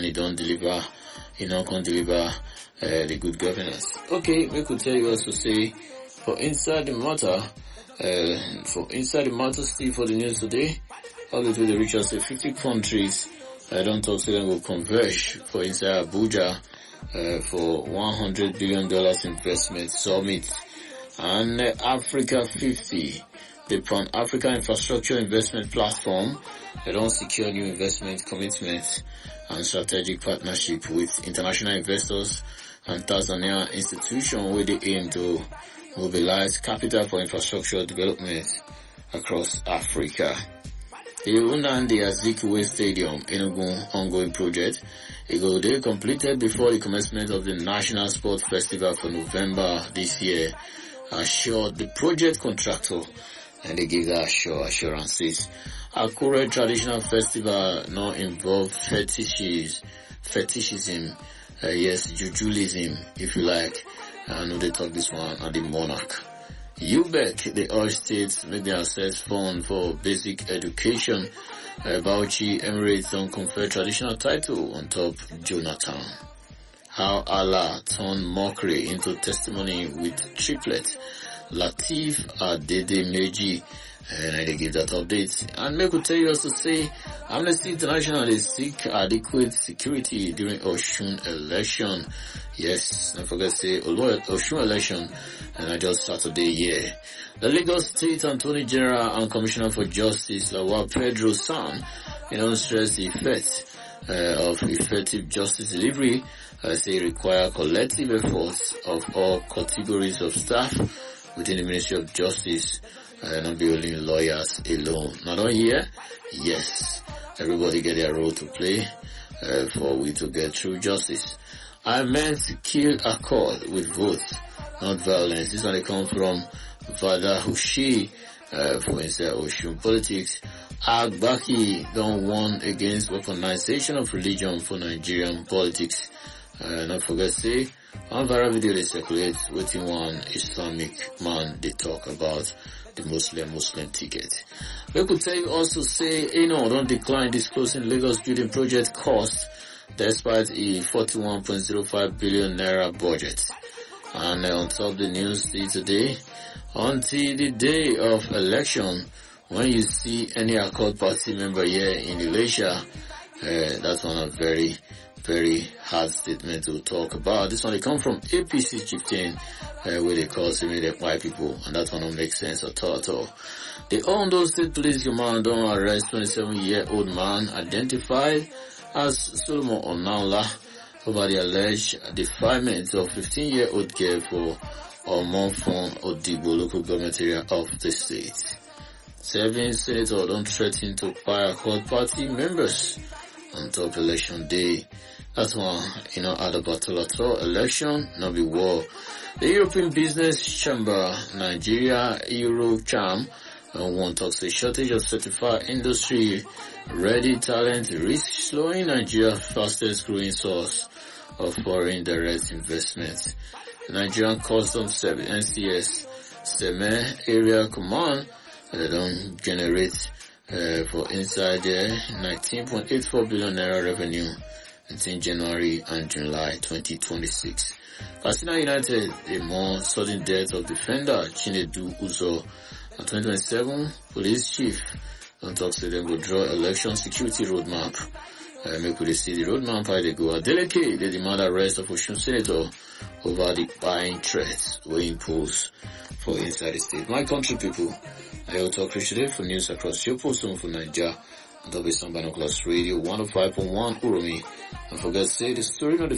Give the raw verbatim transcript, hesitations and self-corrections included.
he don't deliver, he not can deliver uh, the good governance. Okay, we could tell you also say, for inside the matter, uh, for inside the matter still for the news today, all the way they reach us say fifty countries, I don't talk to them will converge for inside Abuja, uh, for one hundred billion dollars investment summit. And uh, Africa fifty, the Pan-Africa Infrastructure Investment Platform, they don't secure new investment commitments and strategic partnership with international investors and Tanzania institutions where they aim to mobilize capital for infrastructure development across Africa. The Nnamdi Azikiwe Stadium Enugu ongoing project, it will be completed before the commencement of the National Sports Festival for November this year, assured the project contractor, and they give that assure, assurances. Akure Traditional Festival not involve fetishes, fetishism, uh, yes, jujulism, if you like. I know they talk this one at the Monarch. U B E C, the urge states make the access fund for basic education. Uh, Bauchi Emirates don't confer traditional title on top Jonathan. How Allah turned mockery into testimony with triplet. Latif Adede Meji, and I give that update. And me could tell you also say, Amnesty International is seek adequate security during Oshun election. Yes, don't forget to say Oshun election, and I just Saturday here. The Lagos State Attorney General and Commissioner for Justice, Lawal Pedro Sam, you know, stress the effect uh, of effective justice delivery, as they require collective efforts of all categories of staff within the Ministry of Justice, uh, not be only lawyers alone. Not on here, yes, everybody get their role to play uh, for we to get through justice. I meant kill accord with votes, not violence. This one they come from Vada Hushi, uh, for instance, Oshun politics. Agbaki don't warn against weaponization of religion for Nigerian politics. Uh, not forget to say, on viral video they circulate waiting one Islamic man they talk about the Muslim Muslim ticket. We could tell you also say, you know, don't decline disclosing Lagos building project cost despite a forty-one point zero five billion naira budget. And uh, on top of the news today, until the day of election, when you see any Accord Party member here in Elisha, uh, that's one of very very hard statement to talk about. This one they come from A P C chieftain, uh, where they call the white people, and that one don't make sense at all at all. The Ondo State Police Command don't arrest twenty-seven year old man identified as Solomon Onala over the alleged defilement of fifteen year old girl for Omonfon Odibo local government area of the state. Seven senators don't threaten to fire Accord Party members on top election day. That's one, you know, at the battle at all election, not be war. The European Business Chamber, Nigeria, Eurocharm, and one talks a shortage of certified industry ready talent risks slowing Nigeria's fastest growing source of foreign direct investment. The Nigerian Customs Service, N C S, Seme Area Command, they don't generate Uh, for inside there, nineteen point eight four billion naira revenue between January and July twenty twenty-six. Katsina United, a more sudden death of defender Chinedu Uzo. And twenty twenty-seven, police chief, don't talk to them, will draw election security roadmap. Uh, make we see the roadmap how they go. Adeleke, they demand arrest of Oshun Senator over the buying threats we impose for inside the state. My country people, I will talk today for news across your post for Nigeria. And that'll be some Binoculars Radio one oh five point one Uromi. Don't forget to say the story of the